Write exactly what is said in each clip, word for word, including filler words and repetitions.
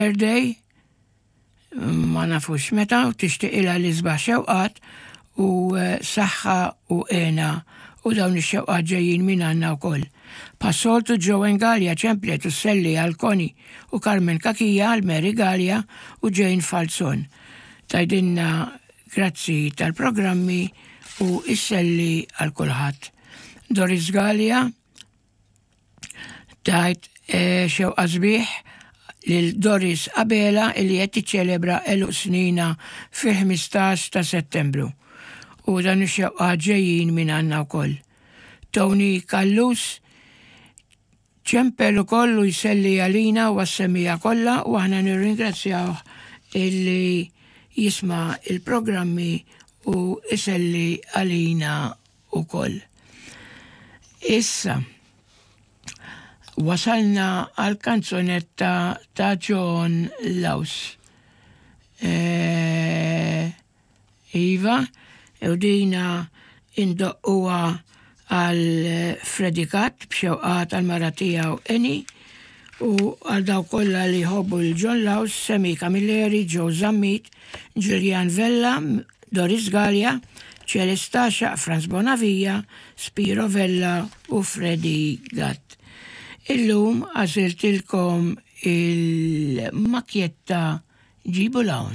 birthday ma nafux meta u tixtieq ilha li sbaħ xewqat u saħħa u għena u dawn ix-xewqat ġejjin minn għandna wkoll. Passoltu Joe Gallia ċemplet u Selli Alconi u Carmen Kakija għal Mary Gallia u Jane Falzon. Tajdinna grazzi tal-programmi u isselli għal kulħadd. Doris Gallia tajt e, xewqa sbieħ lil Doris Abela li qed tiċċelebra eluq snina fil-ħmistax ta' Settembru. U dan ix-xewqa ġejjin minn għandna wkoll. Tony Kallus ċempel ukoll u jselli għalina u għas-semmija kollha u aħna nirringrazzjawh illi jisma' il-programmi u iselli għalina ukoll. Issa wasalna għal kanzonetta ta' John Laws. E, Iva, u dina indoqquha għal Fredikat b'xewqat għal mara tiegħu Eni u għal daw kollha li jħobbu l-John Laws, Semi Camilleri, Joe Zammit, Julian Vella, Doris Gallia, Celesta Xaq, Franz Bonavija, Spiro Vella u Freddy Gatt. Illum għażiltilkom il-makjetta Ġibu Lawn.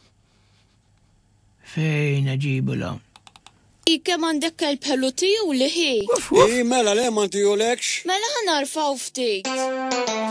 Fejn ġibu lawn? Ike mandek il-peluti u liħi. I mela le man tijolekx? Mela ħanarfaw ftit.